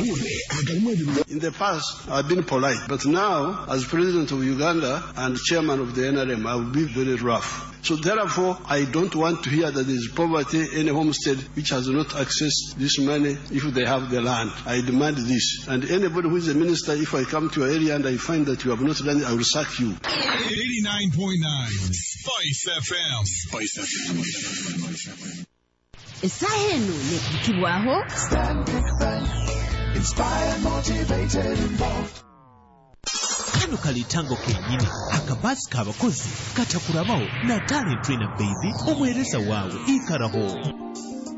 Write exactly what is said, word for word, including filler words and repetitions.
In the past, I've been polite, but now, as president of Uganda and chairman of the N R M, I will be very rough. So therefore, I don't want to hear that there is poverty in a homestead which has not accessed this money if they have the land. I demand this. And anybody who is a minister, if I come to your area and I find that you have not done it, I will sack you. eighty-nine point nine Spice F M. Spice F M. Esahenu nekutibwaho. Stand Big Bank. Inspired, motivated, involved. Kano kalitango kenyini akabasi kabakozi katakurabaho na talent trainer baby omwereza wawe ikaraho.